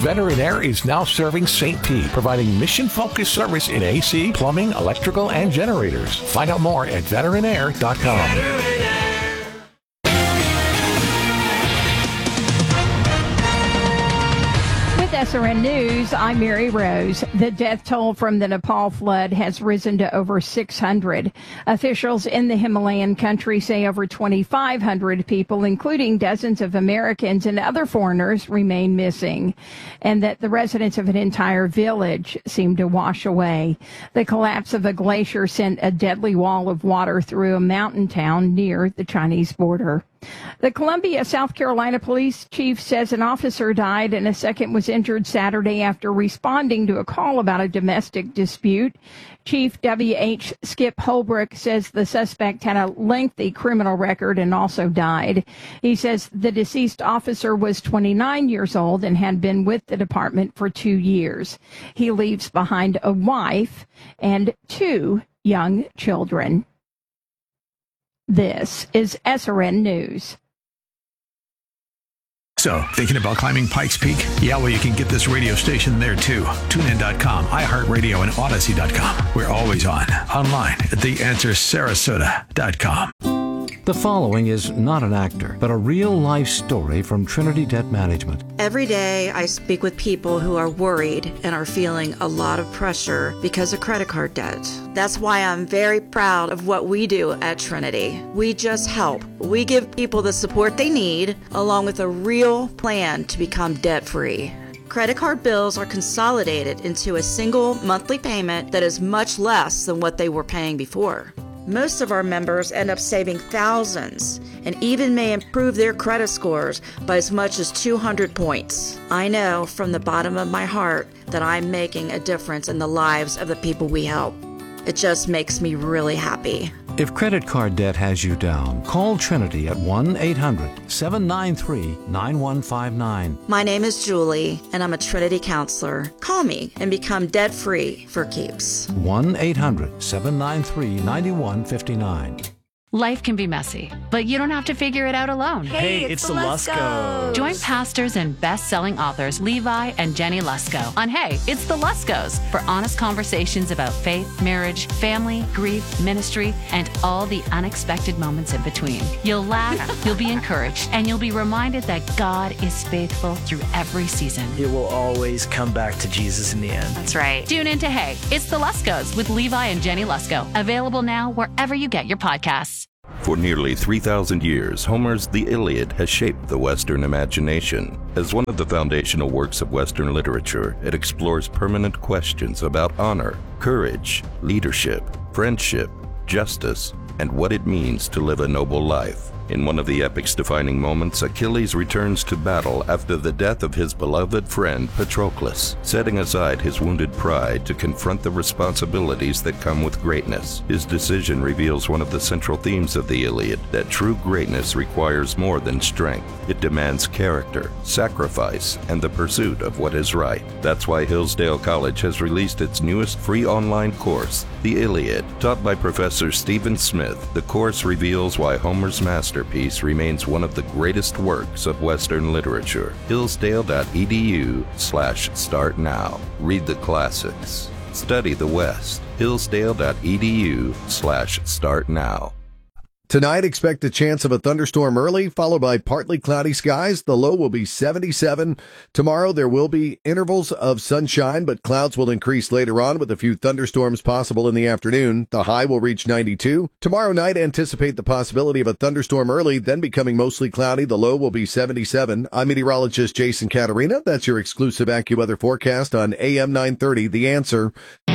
Veteran Air is now serving St. Pete, providing mission-focused service in AC, plumbing, electrical, and generators. Find out more at veteranair.com. SRN News, I'm Mary Rose. The death toll from the Nepal flood has risen to over 600. Officials in the Himalayan country say over 2,500 people, including dozens of Americans and other foreigners, remain missing, and that the residents of an entire village seem to wash away. The collapse of a glacier sent a deadly wall of water through a mountain town near the Chinese border. The Columbia, South Carolina police chief says an officer died and a second was injured Saturday after responding to a call about a domestic dispute. Chief W.H. Skip Holbrook says the suspect had a lengthy criminal record and also died. He says the deceased officer was 29 years old and had been with the department for 2 years. He leaves behind a wife and 2 young children. This is SRN News. So, thinking about climbing Pikes Peak? Yeah, well, you can get this radio station there too. TuneIn.com, iHeartRadio, and Odyssey.com. We're always online at TheAnswerSarasota.com. The following is not an actor, but a real-life story from Trinity Debt Management. Every day I speak with people who are worried and are feeling a lot of pressure because of credit card debt. That's why I'm very proud of what we do at Trinity. We just help. We give people the support they need, along with a real plan to become debt-free. Credit card bills are consolidated into a single monthly payment that is much less than what they were paying before. Most of our members end up saving thousands and even may improve their credit scores by as much as 200 points. I know from the bottom of my heart that I'm making a difference in the lives of the people we help. It just makes me really happy. If credit card debt has you down, call Trinity at 1-800-793-9159. My name is Julie, and I'm a Trinity counselor. Call me and become debt-free for keeps. 1-800-793-9159. Life can be messy, but you don't have to figure it out alone. Hey, it's the Luskos. Join pastors and best-selling authors Levi and Jenny Lusko on Hey, It's the Luskos for honest conversations about faith, marriage, family, grief, ministry, and all the unexpected moments in between. You'll laugh, you'll be encouraged, and you'll be reminded that God is faithful through every season. It will always come back to Jesus in the end. That's right. Tune in to Hey, It's the Luskos with Levi and Jenny Lusko. Available now wherever you get your podcasts. For nearly 3,000 years, Homer's The Iliad has shaped the Western imagination. As one of the foundational works of Western literature, it explores permanent questions about honor, courage, leadership, friendship, justice, and what it means to live a noble life. In one of the epic's defining moments, Achilles returns to battle after the death of his beloved friend Patroclus, setting aside his wounded pride to confront the responsibilities that come with greatness. His decision reveals one of the central themes of the Iliad, that true greatness requires more than strength. It demands character, sacrifice, and the pursuit of what is right. That's why Hillsdale College has released its newest free online course, The Iliad. Taught by Professor Stephen Smith, the course reveals why Homer's masterpiece remains one of the greatest works of Western literature. Hillsdale.edu/start now. Read the classics. Study the West. Hillsdale.edu/start now. Tonight, expect a chance of a thunderstorm early, followed by partly cloudy skies. The low will be 77. Tomorrow, there will be intervals of sunshine, but clouds will increase later on with a few thunderstorms possible in the afternoon. The high will reach 92. Tomorrow night, anticipate the possibility of a thunderstorm early, then becoming mostly cloudy. The low will be 77. I'm meteorologist Jason Caterina. That's your exclusive AccuWeather forecast on AM 930, The Answer.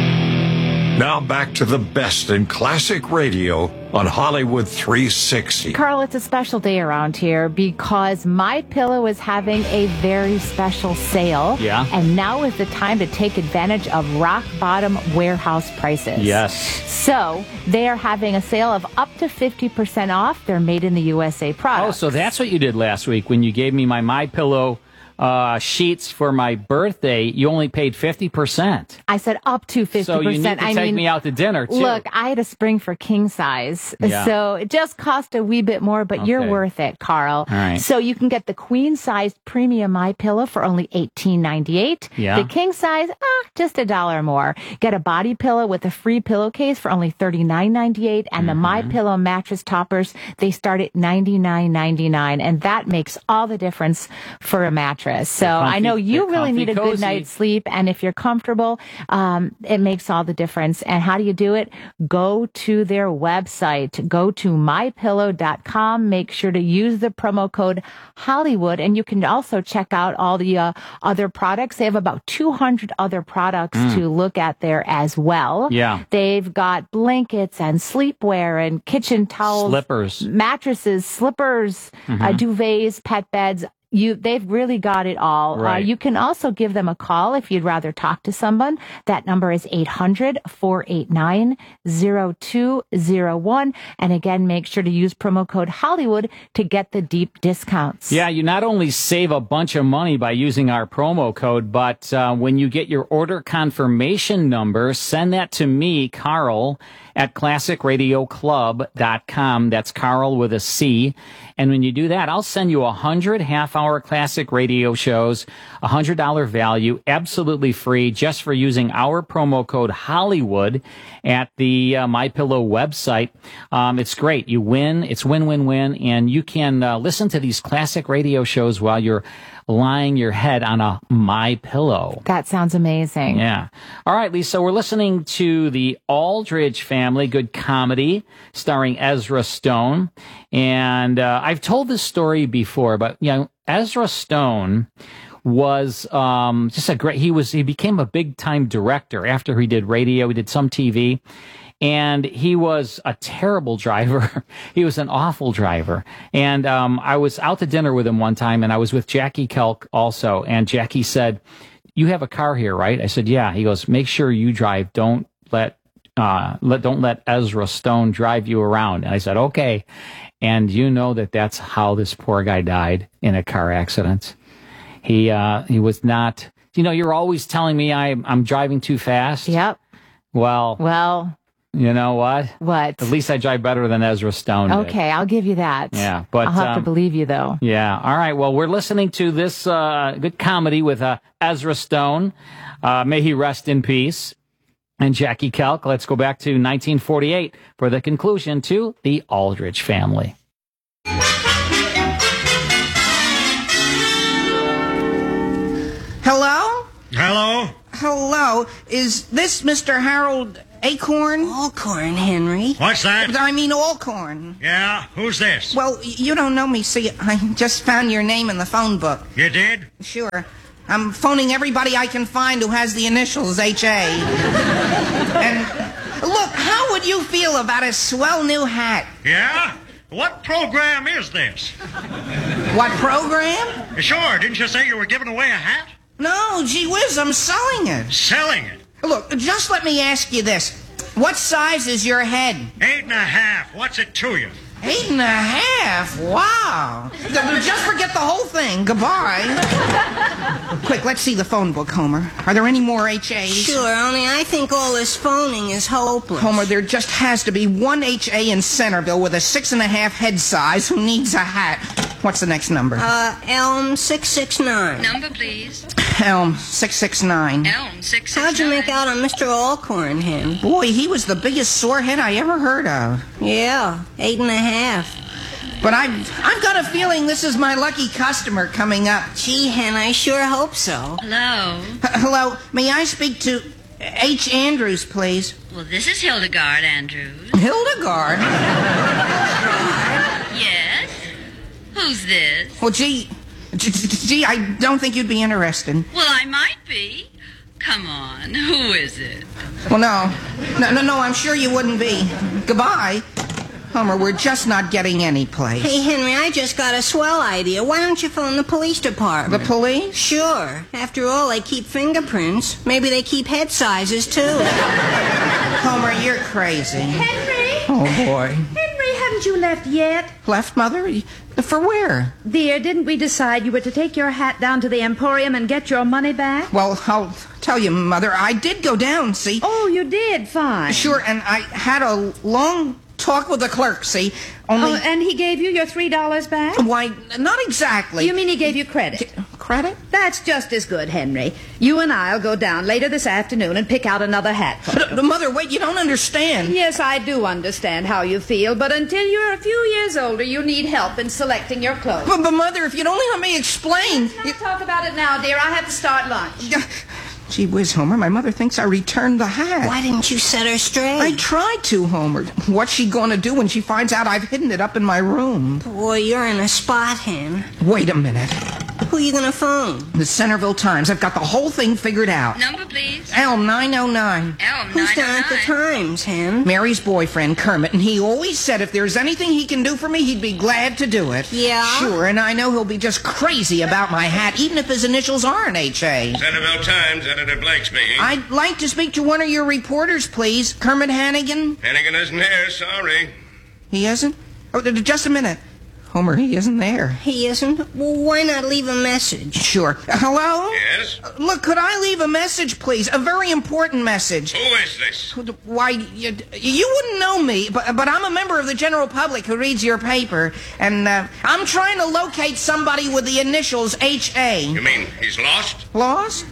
Now back to the best in classic radio on Hollywood 360. Carl, it's a special day around here because MyPillow is having a very special sale. Yeah. And now is the time to take advantage of rock bottom warehouse prices. Yes. So they are having a sale of up to 50% off their made in the USA products. Oh, so that's what you did last week when you gave me my MyPillow sheets for my birthday, you only paid 50%. I said up to 50%. So you need to take me out to dinner, too. Look, I had a spring for king size, so it just cost a wee bit more, but you're worth it, Carl. All right. So you can get the queen size premium MyPillow for only $18.98. Yeah. The king size, just $1 more. Get a body pillow with a free pillowcase for only $39.98, and the MyPillow mattress toppers, they start at $99.99, and that makes all the difference for a mattress. So I know you really need a good night's sleep, and if you're comfortable, it makes all the difference. And how do you do it? Go to their website. Go to mypillow.com. Make sure to use the promo code Hollywood, and you can also check out all the other products. They have about 200 other products to look at there as well. Yeah. They've got blankets and sleepwear and kitchen towels, slippers, mattresses, slippers, duvets, pet beds. They've really got it all. Right. You can also give them a call if you'd rather talk to someone. That number is 800-489-0201. And again, make sure to use promo code Hollywood to get the deep discounts. Yeah, you not only save a bunch of money by using our promo code, but when you get your order confirmation number, send that to me, Carl, at classicradioclub.com. That's Carl with a C. And when you do that, I'll send you 100 half-hour classic radio shows, $100 value, absolutely free, just for using our promo code Hollywood at the MyPillow website. It's great. You win. It's win-win-win. And you can listen to these classic radio shows while you're lying your head on a MyPillow. That sounds amazing. Yeah. All right, Lisa, we're listening to the Aldridge Family, good comedy starring Ezra Stone. And I've told this story before, but Ezra Stone was just a great, he became a big time director after he did radio, he did some TV. And he was a terrible driver. He was an awful driver. And I was out to dinner with him one time, and I was with Jackie Kelk also. And Jackie said, "You have a car here, right?" I said, "Yeah." He goes, "Make sure you drive. Don't let Ezra Stone drive you around." And I said, "Okay." And you know that's how this poor guy died, in a car accident. He was not. You're always telling me I'm driving too fast. Yep. Well. You know what? What? At least I drive better than Ezra Stone did. Okay, I'll give you that. Yeah, but I'll have to believe you, though. Yeah. All right. Well, we're listening to this good comedy with Ezra Stone. May he rest in peace. And Jackie Kelk. Let's go back to 1948 for the conclusion to the Aldridge Family. Hello? Hello? Hello. Is this Mr. Harold Acorn? Alcorn, Henry. What's that? I mean Alcorn. Yeah? Who's this? Well, you don't know me. See, I just found your name in the phone book. You did? Sure. I'm phoning everybody I can find who has the initials H.A. And look, how would you feel about a swell new hat? Yeah? What program is this? What program? Sure. Didn't you say you were giving away a hat? No, gee whiz, I'm selling it. Selling it? Look, just let me ask you this. What size is your head? 8.5. What's it to you? 8.5? Wow. Just forget the whole thing. Goodbye. Quick, let's see the phone book, Homer. Are there any more H.A.s? Sure, only I think all this phoning is hopeless. Homer, there just has to be one H.A. in Centerville with a 6.5 head size who needs a hat. What's the next number? Elm 669. Number, please. Elm 669. Elm 669. How'd you make out on Mr. Alcorn, Hen? Boy, he was the biggest sorehead I ever heard of. Yeah, 8.5. But I've got a feeling this is my lucky customer coming up. Gee, Hen, I sure hope so. Hello. Hello. May I speak to H. Andrews, please? Well, this is Hildegard Andrews. Hildegard? Yes? Who's this? Well, gee, I don't think you'd be interested. Well, I might be. Come on, who is it? Well, no, I'm sure you wouldn't be. Goodbye. Homer, we're just not getting any place. Hey, Henry, I just got a swell idea. Why don't you phone the police department? The police? Sure. After all, they keep fingerprints. Maybe they keep head sizes, too. Homer, you're crazy. Henry? Oh, boy. Henry, have Haven't you left yet? Left, Mother? For where? Dear, didn't we decide you were to take your hat down to the Emporium and get your money back? Well, I'll tell you, Mother, I did go down, see? Oh, you did? Fine. Sure, and I had a long talk with the clerk, see? Only... Oh, and he gave you your $3 back? Why, not exactly. You mean he gave you credit? Credit? That's just as good, Henry. You and I'll go down later this afternoon and pick out another hat for you. Mother, wait, you don't understand. Yes, I do understand how you feel, but until you're a few years older, you need help in selecting your clothes. But Mother, if you'd only let me explain... Let's not talk about it now, dear. I have to start lunch. Gee whiz, Homer, my mother thinks I returned the hat. Why didn't you set her straight? I tried to, Homer. What's she going to do when she finds out I've hidden it up in my room? Boy, you're in a spot, Hen. Wait a minute. Who are you going to phone? The Centerville Times. I've got the whole thing figured out. Number, please. Elm 909. Elm Who's down at the 909. Times, Hen? Mary's boyfriend, Kermit, and he always said if there's anything he can do for me, he'd be glad to do it. Yeah? Sure, and I know he'll be just crazy about my hat, even if his initials aren't H.A. Centerville Times, Editor Blake speaking. I'd like to speak to one of your reporters, please. Kermit Hannigan? Hannigan isn't here, sorry. He isn't? Oh, just a minute. Homer, he isn't there. He isn't? Well, why not leave a message? Sure. Hello? Yes? Look, could I leave a message, please? A very important message. Who is this? Why, you wouldn't know me, but I'm a member of the general public who reads your paper, and I'm trying to locate somebody with the initials H.A. You mean he's lost? Lost?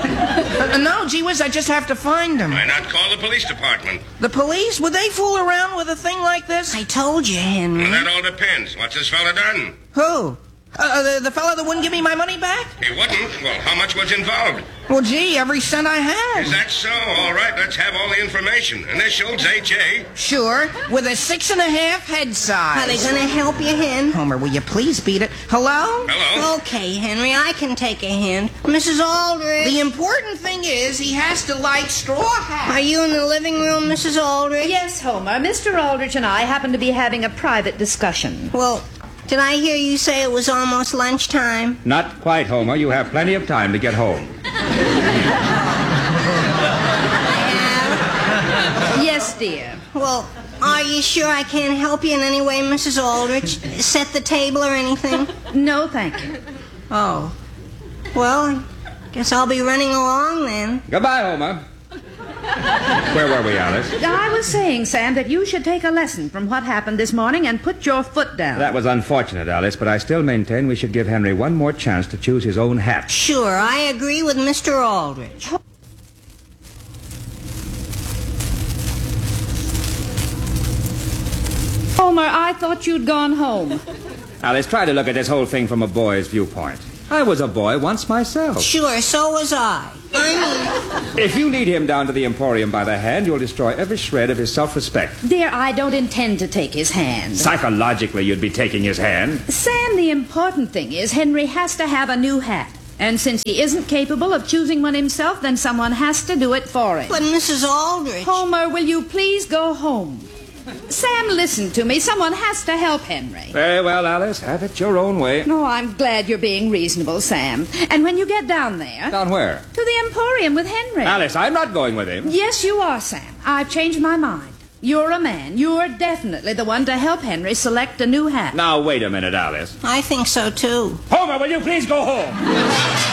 No, gee whiz, I just have to find him. Why not call the police department? The police? Would they fool around with a thing like this? I told you, Henry. Well, that all depends. What's this fella done? Who? The fellow that wouldn't give me my money back? He wouldn't? Well, how much was involved? Well, gee, every cent I had. Is that so? All right, let's have all the information. Initials, H.A. Sure, with a 6.5 head size. Are they going to help you, Hen? Homer, will you please beat it? Hello? Hello? Okay, Henry, I can take a hint. Mrs. Aldrich. The important thing is he has to like straw hats. Are you in the living room, Mrs. Aldrich? Yes, Homer. Mr. Aldrich and I happen to be having a private discussion. Well, did I hear you say it was almost lunchtime? Not quite, Homer. You have plenty of time to get home. Yes, dear. Well, are you sure I can't help you in any way, Mrs. Aldrich? Set the table or anything? No, thank you. Oh. Well, I guess I'll be running along then. Goodbye, Homer. Where were we, Alice? I was saying, Sam, that you should take a lesson from what happened this morning and put your foot down. That was unfortunate, Alice, but I still maintain we should give Henry one more chance to choose his own hat. Sure, I agree with Mr. Aldrich. Homer, I thought you'd gone home. Alice, try to look at this whole thing from a boy's viewpoint. I was a boy once myself. Sure, so was I. If you lead him down to the Emporium by the hand, you'll destroy every shred of his self-respect. Dear, I don't intend to take his hand. Psychologically, you'd be taking his hand. Sam, the important thing is Henry has to have a new hat. And since he isn't capable of choosing one himself, then someone has to do it for him. But Mrs. Aldrich... Homer, will you please go home? Sam, listen to me. Someone has to help Henry. Very well, Alice. Have it your own way. Oh, I'm glad you're being reasonable, Sam. And when you get down there... Down where? To the Emporium with Henry. Alice, I'm not going with him. Yes, you are, Sam. I've changed my mind. You're a man. You're definitely the one to help Henry select a new hat. Now, wait a minute, Alice. I think so, too. Homer, will you please go home?